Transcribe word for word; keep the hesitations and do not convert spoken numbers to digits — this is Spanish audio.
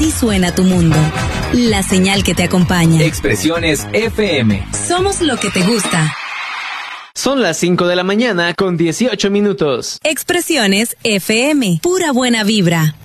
Así suena tu mundo. La señal que te acompaña. Expresiones F M. Somos lo que te gusta. Son las cinco de la mañana con dieciocho minutos. Expresiones F M. Pura buena vibra.